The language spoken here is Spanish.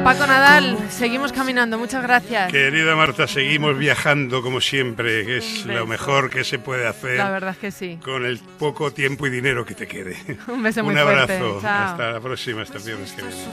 Paco Nadal, seguimos caminando, muchas gracias. Querida Marta, seguimos viajando como siempre, que es lo mejor que se puede hacer. La verdad es que sí. Con el poco tiempo y dinero que te quede. Un beso muy fuerte. Un abrazo. Chao. Hasta la próxima, hasta el viernes que viene.